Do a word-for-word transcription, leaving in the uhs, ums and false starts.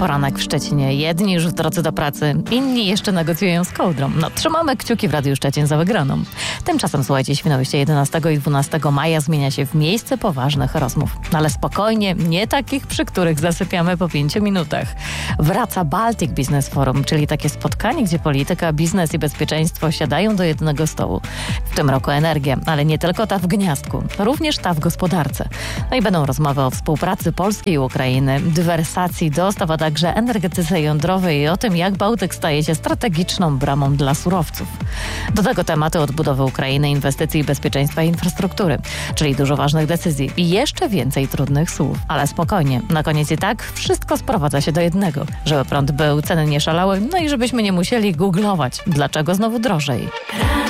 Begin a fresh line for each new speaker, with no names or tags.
Poranek w Szczecinie. Jedni już w drodze do pracy, inni jeszcze negocjują z kołdrą. No, trzymamy kciuki w Radiu Szczecin za wygraną. Tymczasem, słuchajcie, Świnoujście jedenastego i dwunastego maja zmienia się w miejsce poważnych rozmów. Ale spokojnie, nie takich, przy których zasypiamy po pięciu minutach. Wraca Baltic Business Forum, czyli takie spotkanie, gdzie polityka, biznes i bezpieczeństwo siadają do jednego stołu. W tym roku energia, ale nie tylko ta w gniazdku, również ta w gospodarce. No i będą rozmowy o współpracy Polski i Ukrainy, dywersacji dostaw, a także energetyce jądrowej i o tym, jak Bałtyk staje się strategiczną bramą dla surowców. Do tego tematy odbudowy Ukrainy, inwestycji, bezpieczeństwa i infrastruktury, czyli dużo ważnych decyzji i jeszcze więcej trudnych słów. Ale spokojnie, na koniec i tak wszystko sprowadza się do jednego, żeby prąd był, ceny nie szalały, no i żebyśmy nie musieli googlować, dlaczego znowu drożej.